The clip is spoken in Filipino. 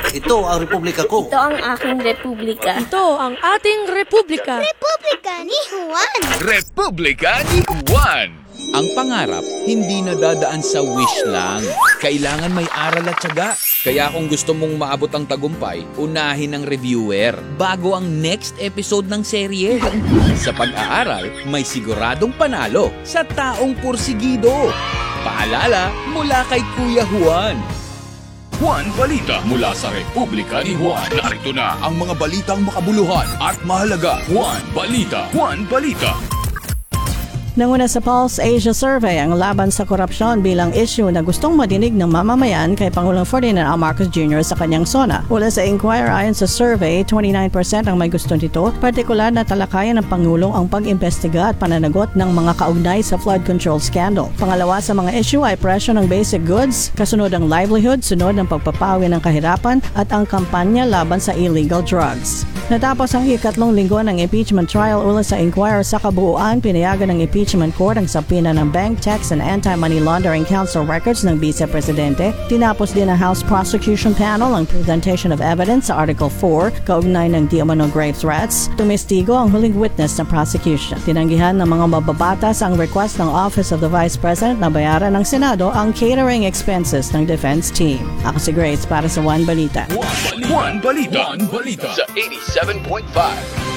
Ito ang republika ko. Ito ang aking republika. Ito ang ating republika. Republika ni Juan. Republika ni Juan. Ang pangarap, hindi nadadaan sa wish lang. Kailangan may aral at tiyaga. Kaya kung gusto mong maabot ang tagumpay, unahin ng reviewer bago ang next episode ng serye. Sa pag-aaral, may siguradong panalo sa taong pursigido. Paalala mula kay Kuya Juan. Juan Balita mula sa Republika ni Juan. Narito na ang mga balitang makabuluhan at mahalaga. Juan Balita. Juan Balita. Nanguna sa Pulse Asia Survey ang laban sa korupsyon bilang issue na gustong madinig ng mamamayan kay Pangulong Ferdinand R. Marcos Jr. sa kanyang sona. Mula sa Inquirer ayon sa survey, 29% ang may gusto nito, partikular na talakayan ng Pangulong ang pag-imbestiga at pananagot ng mga kaugnay sa flood control scandal. Pangalawa sa mga issue ay presyo ng basic goods, kasunod ang livelihood, sunod ang pagpapawi ng kahirapan at ang kampanya laban sa illegal drugs. Natapos ang ikatlong linggo ng impeachment trial ula sa Inquirer sa kabuuan, pinayagan ng impeachment court ang sapina ng Bank, Tax and Anti-Money Laundering Council records ng Vice Presidente. Tinapos din ng House Prosecution Panel ang presentation of evidence sa Article 4, kaugnay ng di umano grave threats. Tumestigo ang huling witness ng prosecution. Tinanggihan ng mga mababatas ang request ng Office of the Vice President na bayaran ng Senado ang catering expenses ng defense team. Ako si Grace para sa Juan Balita. Juan Balita. Juan Balita. Sa 87.5.